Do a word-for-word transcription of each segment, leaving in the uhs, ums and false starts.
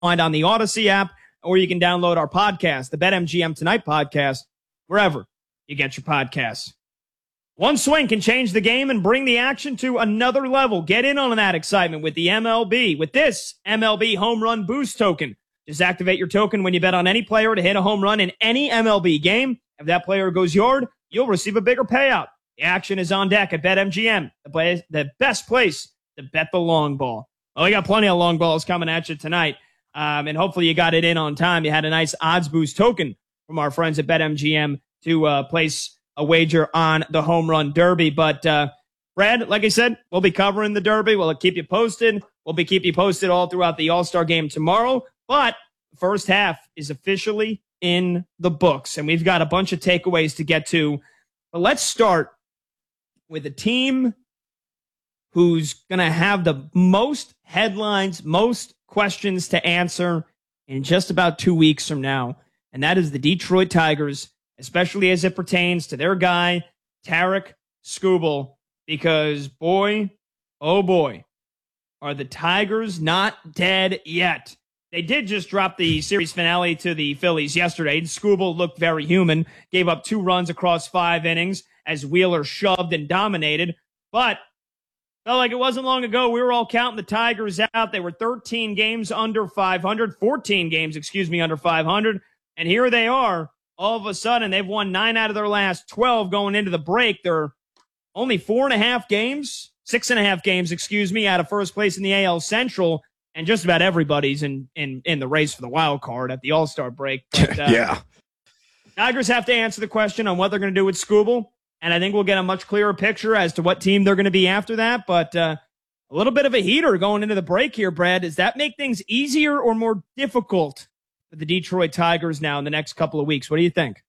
find on the Odyssey app, or you can download our podcast, the BetMGM Tonight podcast, wherever you get your podcasts. One swing can change the game and bring the action to another level. Get in on that excitement with the M L B. With this M L B Home Run Boost token. Just activate your token when you bet on any player to hit a home run in any M L B game. If that player goes yard, you'll receive a bigger payout. The action is on deck at BetMGM, the, place, the best place to bet the long ball. Well, we got plenty of long balls coming at you tonight, um, and hopefully you got it in on time. You had a nice odds boost token from our friends at BetMGM to uh, place a wager on the home run derby. But, uh, Brad, like I said, we'll be covering the derby. We'll keep you posted. We'll be keep you posted all throughout the All-Star game tomorrow. But the first half is officially in the books, and we've got a bunch of takeaways to get to. But let's start with a team who's going to have the most headlines, most questions to answer in just about two weeks from now, and that is the Detroit Tigers, especially as it pertains to their guy, Tarik Skubal, because boy, oh boy, are the Tigers not dead yet. They did just drop the series finale to the Phillies yesterday. Skubal looked very human, gave up two runs across five innings as Wheeler shoved and dominated, but felt like it wasn't long ago. We were all counting the Tigers out. They were thirteen games under five hundred, fourteen games, excuse me, under five hundred. And here they are. All of a sudden, they've won nine out of their last twelve going into the break. They're only four and a half games, six and a half games, excuse me, out of first place in the A L Central. And just about everybody's in, in, in the race for the wild card at the All-Star break. But, uh, yeah. Tigers have to answer the question on what they're going to do with Skubal. And I think we'll get a much clearer picture as to what team they're going to be after that. But uh, a little bit of a heater going into the break here, Brad. Does that make things easier or more difficult for the Detroit Tigers now in the next couple of weeks? What do you think?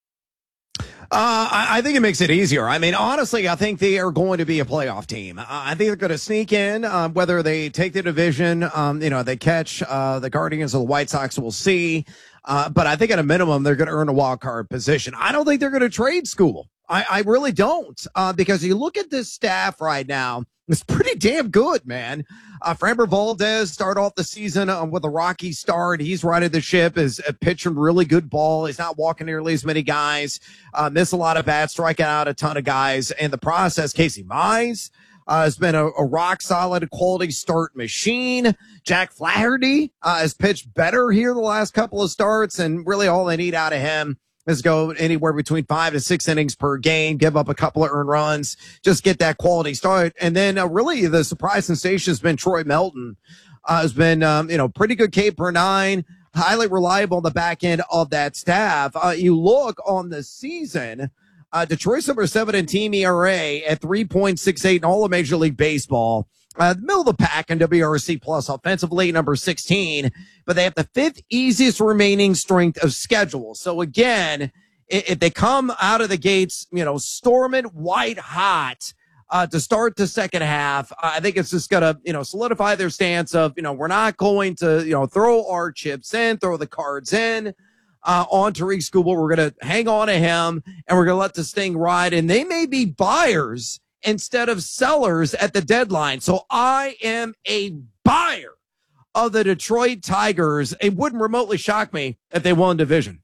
Uh, I, I think it makes it easier. I mean, honestly, I think they are going to be a playoff team. Uh, I think they're going to sneak in, uh, whether they take the division, um, you know, they catch uh, the Guardians or the White Sox, we'll see. Uh, but I think at a minimum, they're going to earn a wild card position. I don't think they're going to trade Skubal. I, I really don't, uh, because you look at this staff right now, it's pretty damn good, man. Uh, Framber Valdez started off the season uh, with a rocky start. He's righted the ship, is uh, pitching really good ball. He's not walking nearly as many guys, uh, miss a lot of bats, striking out a ton of guys. And the process, Casey Mize uh, has been a, a rock solid quality start machine. Jack Flaherty uh, has pitched better here the last couple of starts, and really all they need out of him is go anywhere between five to six innings per game, give up a couple of earned runs, just get that quality start. And then uh, really the surprise sensation has been Troy Melton. Uh, has been, um, you know, pretty good K per nine, highly reliable on the back end of that staff. Uh, you look on the season, uh, Detroit's number seven in team E R A at three point six eight in all of Major League Baseball. Uh, the middle of the pack in W R C plus offensively, number sixteen, but they have the fifth easiest remaining strength of schedule. So again, if, if they come out of the gates, you know, storming white hot, uh, to start the second half, I think it's just gonna, you know, solidify their stance of, you know, we're not going to, you know, throw our chips in, throw the cards in, uh, on Tarik Skubal. We're going to hang on to him and we're going to let this thing ride. And they may be buyers instead of sellers at the deadline. So I am a buyer of the Detroit Tigers. It wouldn't remotely shock me if they won division.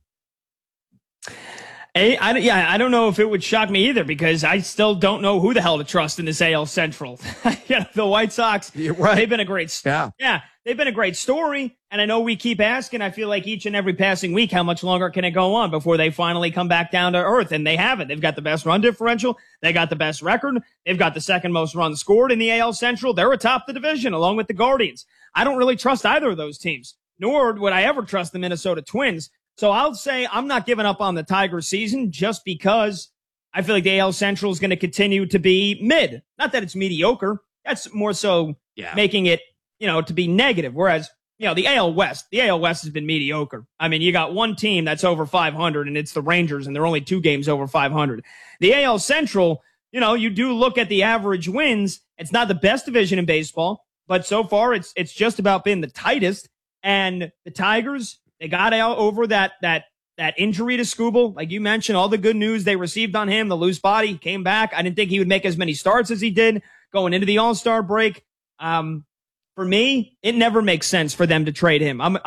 I, I, yeah, I don't know if it would shock me either, because I still don't know who the hell to trust in this A L Central. You know, the White Sox, You're right. They've been a great story. Yeah. yeah, they've been a great story. And I know we keep asking, I feel like each and every passing week, how much longer can it go on before they finally come back down to earth? And they haven't. They've got the best run differential. They got the best record. They've got the second most runs scored in the A L Central. They're atop the division along with the Guardians. I don't really trust either of those teams, nor would I ever trust the Minnesota Twins. So I'll say I'm not giving up on the Tigers season just because I feel like the A L Central is going to continue to be mid. Not that it's mediocre. That's more so yeah. making it, you know, to be negative. Whereas, you know, the A L West, the A L West has been mediocre. I mean, you got one team that's over five hundred, and it's the Rangers, and they're only two games over five hundred. The A L Central, you know, you do look at the average wins. It's not the best division in baseball, but so far it's it's just about been the tightest. And the Tigers, they got out over that that that injury to Skubal. Like you mentioned, all the good news they received on him, the loose body, came back. I didn't think he would make as many starts as he did going into the All-Star break. Um, for me, it never makes sense for them to trade him. I'm